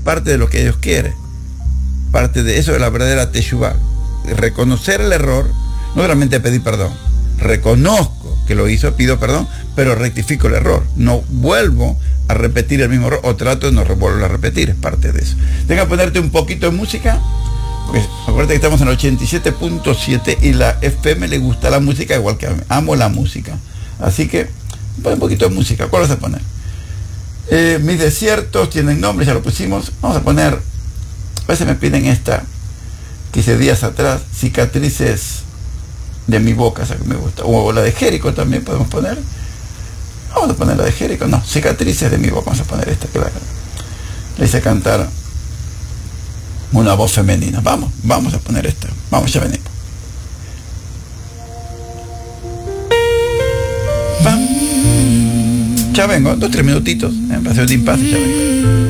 parte de lo que Dios quiere. Parte de eso de la verdadera teshuvá. Reconocer el error, no solamente pedir perdón. Reconozco que lo hizo, pido perdón, pero rectifico el error. No vuelvo a repetir el mismo error, o trato de no volverlo a repetir, es parte de eso. Tenga que ponerte un poquito de música, porque acuérdate que estamos en el 87.7 y la FM le gusta la música igual que a mí. Amo la música. Así que, pon un poquito de música. ¿Cuál vas a poner? Mis desiertos tienen nombre, ya lo pusimos. Vamos a poner, a veces me piden esta, que hice días atrás, cicatrices de mi boca, esa que me gusta. O la de Jerico también podemos poner. Vamos a poner la de Jerico, no, cicatrices de mi boca. Vamos a poner esta, que le hice cantar una voz femenina. Vamos a poner esta. Vamos, ya venimos. Ya vengo, 2-3 minutitos. Me pasé un impasse, ya vengo.